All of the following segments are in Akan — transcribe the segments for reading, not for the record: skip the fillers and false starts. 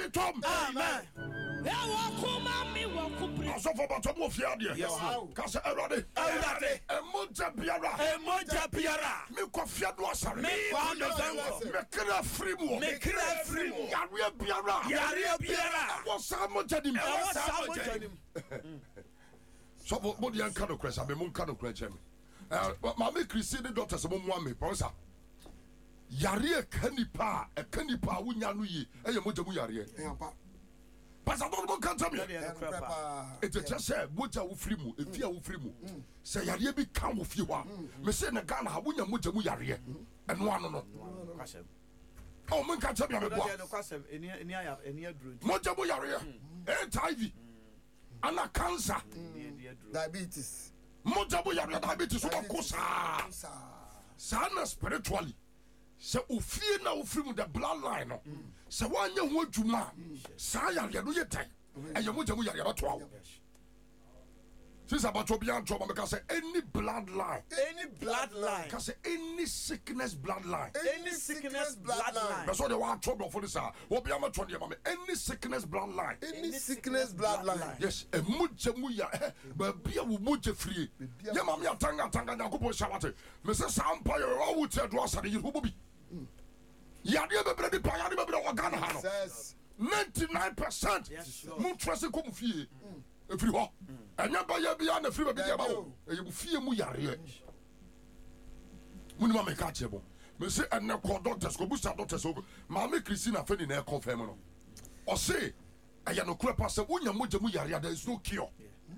me tom. Amen. Also for bottom of your dear. Yes, Casa Erode. Emonja Biara. Me Kofia Dwasa. Me Kira Frimu. Me Kira Frimu. Yaria Biara. Was Samo Jadim. So what the Ancano Crest, I mean Moncano Crest. Mammy Christine daughters of Mwame, Prosa. Yaria Kanipa, a Kanipa, Winyanui, and Yamujamu Yaria. Pastor don't come to me. It's just said, Muja Ufrimu, if you Ufrimu. Say Yaria become with you. Me say Nagana, Wunya Mujamu Yaria, and one no. Oh, man can't tell me about Mujamu Yaria, HIV, and a cancer, diabetes. Mujamu Yaria, diabetes, Sana spiritually. So ufie na ufrimu the bloodline no. So wanye ho adwuma. Sa ya no yetai. Eye mo jamu ya batwa. Since about to be on trouble because any bloodline. Because any sickness bloodline. That's what they want trouble for this. What be am trying to any sickness bloodline. Yes, a mujamu ya but be a muja free. Ya mama ya tanga nyakopo shawate. Me say sampire o wuti do asade yirubo bi. Ya de be bredi pa ya de be organ ha no. 99% mu trust ko mu fie. Efiri ho. Anya ba ya bia na free ba bia ba wo. E mu fie mu yare. Muni ma me ka chebo. Me say ene ko doctors ko busa doctors ko. Ma me Christina Feni na confirm no. O say aya no kura pass wonya moja mu yare there is no cure.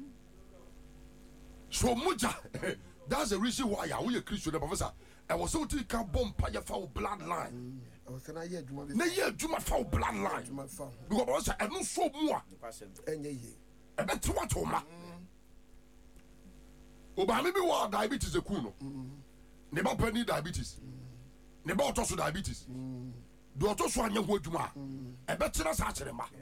So moja that's the reason why ya we Christian professor. I was so to can bomb pa ya for bloodline. Na ye adwuma for bloodline. Because I no so mu a. Enye ye. E be to what ma. Oba me be wa diabetes eku no. Ne ba pani diabetes. Ne ba otoso diabetes. Do otoso anya ho adwuma. E be tira sa kire ma.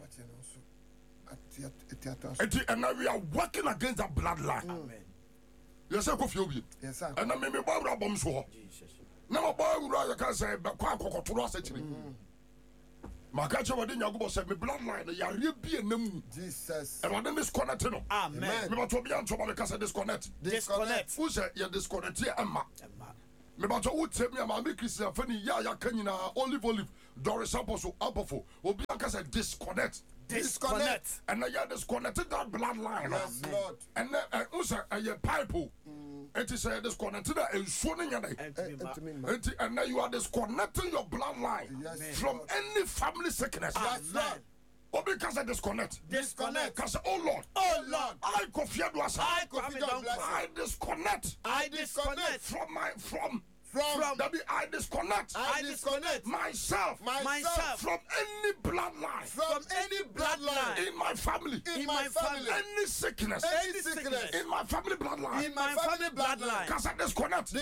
And now we are working against that bloodline. Amen. Yes, I could feel you. Yes, sir. And I may be Barbara bombs for now. Barbara, can say, but quite to us actually. My catcher, what didn't you said me bloodline? You be a name. Jesus. And I didn't disconnect. Amen. But to be on trouble because I disconnect. Who said you disconnect here, Emma? Me ba to would tell me am make Christian Feni ya kanyina olive Doris Apostle Abofo obi aka say disconnect and now you disconnected that bloodline. Yes, Lord. And also a pipe it is disconnected and swooning and now you are disconnecting your bloodline from any family sickness. Yes, or because I disconnect. Because oh Lord, I disconnect from I disconnect myself from any bloodline in my family any sickness in my family bloodline because I disconnect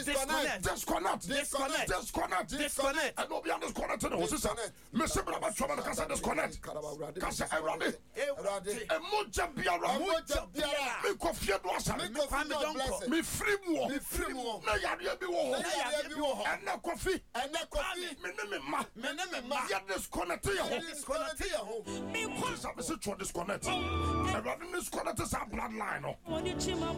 and no be disconnected me say brother trouble because I disconnect because I run moja biara me kofie do asale me free mo na yare bi wo and na coffee me ma ya disconnect your home me cause I say to disconnect and rather disconnect is our bloodline